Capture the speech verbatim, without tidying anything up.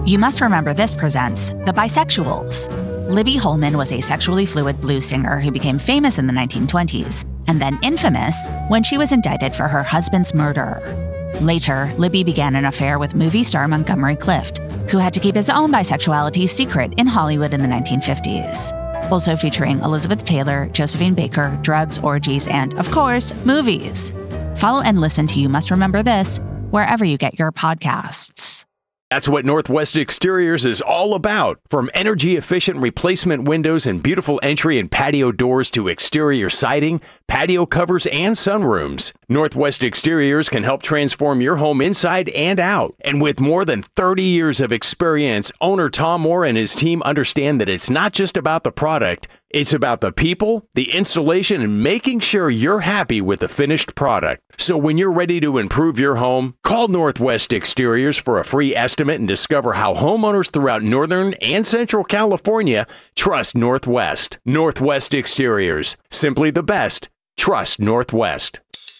You Must Remember This presents The Bisexuals. Libby Holman was a sexually fluid blues singer who became famous in the nineteen twenties, and then infamous when she was indicted for her husband's murder. Later, Libby began an affair with movie star Montgomery Clift, who had to keep his own bisexuality secret in Hollywood in the nineteen fifties. Also featuring Elizabeth Taylor, Josephine Baker, drugs, orgies, and, of course, movies. Follow and listen to You Must Remember This wherever you get your podcasts. That's what Northwest Exteriors is all about. From energy-efficient replacement windows and beautiful entry and patio doors to exterior siding, patio covers, and sunrooms, Northwest Exteriors can help transform your home inside and out. And with more than thirty years of experience, owner Tom Moore and his team understand that it's not just about the product, it's about the people, the installation, and making sure you're happy with the finished product. So when you're ready to improve your home, call Northwest Exteriors for a free estimate and discover how homeowners throughout Northern and Central California trust Northwest. Northwest Exteriors. Simply the best. Trust Northwest.